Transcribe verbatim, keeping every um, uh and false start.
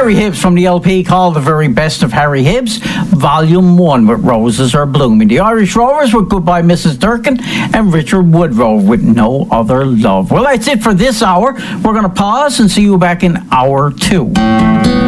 Harry Hibbs from the L P called The Very Best of Harry Hibbs, Volume one with Roses Are Blooming. The Irish Rovers with Goodbye Missus Durkin, and Richard Woodrow with No Other Love. Well, that's it for this hour. We're going to pause and see you back in hour two.